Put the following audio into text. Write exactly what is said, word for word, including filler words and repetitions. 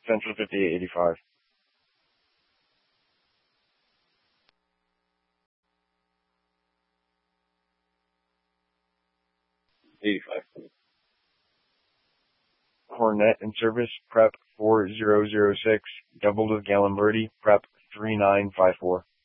Central fifty-eight eighty-five. eighty-five. Hornet in service, prep four zero zero six, doubled with Galimberti, prep three nine five four.